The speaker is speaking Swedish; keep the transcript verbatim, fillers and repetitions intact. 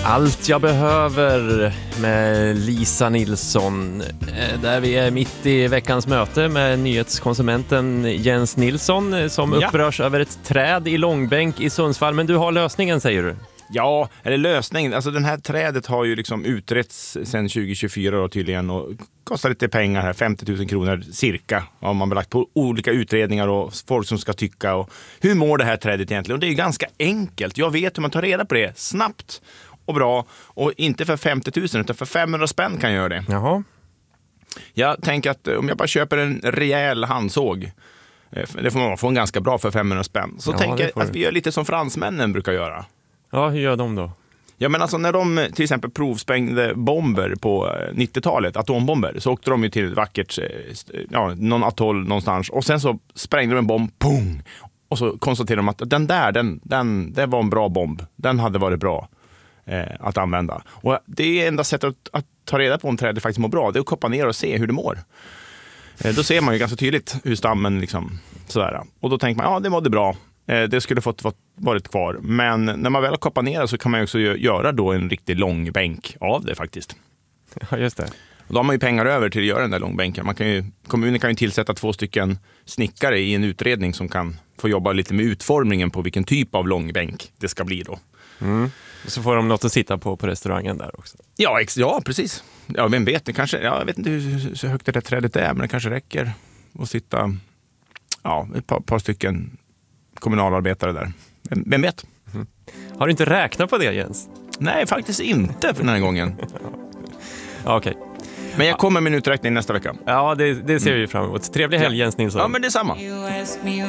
Allt jag behöver med Lisa Nilsson, där vi är mitt i veckans möte med nyhetskonsumenten Jens Nilsson som ja. upprörs över ett träd i långbänk i Sundsvall. Men du har lösningen, säger du? Ja, eller lösningen. Alltså den här trädet har ju liksom utretts sedan tjugo tjugofyra då tydligen och kostar lite pengar här, femtio tusen kronor cirka. Har man belagt på olika utredningar och folk som ska tycka. Och hur mår det här trädet egentligen? Och det är ju ganska enkelt. Jag vet hur man tar reda på det snabbt och bra. Och inte för femtio tusen utan för femhundra spänn kan jag göra det. Jaha. Jag tänker att om jag bara köper en rejäl handsåg, det får man få en ganska bra för femhundra spänn. Så ja, tänker jag att vi gör lite som fransmännen brukar göra. Ja, hur gör de då? Ja, men alltså när de till exempel provsprängde bomber på nittiotalet, atombomber, så åkte de ju till ett vackert, ja, någon atoll någonstans. Och sen så sprängde de en bomb, pung! Och så konstaterade de att den där, den, den, det var en bra bomb. Den hade varit bra eh, att använda. Och det är enda sättet att, att ta reda på om trädet faktiskt mår bra. Det är att koppa ner och se hur det mår. Eh, då ser man ju ganska tydligt hur stammen liksom sådär. Och då tänker man, ja, det mådde bra. Det skulle fått varit kvar. Men när man väl koppar ner så kan man ju också göra då en riktigt lång bänk av det faktiskt. Ja, just det. Och då har man ju pengar över till att göra den där långbänken. Man kan ju, kommunen kan ju tillsätta två stycken snickare i en utredning som kan få jobba lite med utformningen på vilken typ av långbänk det ska bli då. Mm. Så får de något att sitta på på restaurangen där också. Ja, ex- ja precis. Ja, vem vet, det kanske, ja, jag vet inte hur, hur högt det där trädet är, men det kanske räcker att sitta ja, ett par, par stycken kommunalarbetare där. Vem vet? Mm. Har du inte räknat på det, Jens? Nej, faktiskt inte för den här gången. Ja, okej. Men jag kommer med en uträkning nästa vecka. Ja, det, det ser vi fram emot. Trevlig helg, Jens Nilsson. Ja, men det är samma.